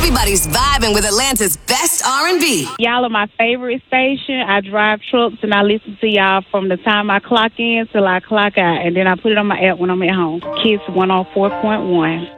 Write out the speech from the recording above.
Everybody's vibing with Atlanta's best R&B. Y'all are my favorite station. I drive trucks and I listen to y'all from the time I clock in till I clock out. And then I put it on my app when I'm at home. Kiss 104.1.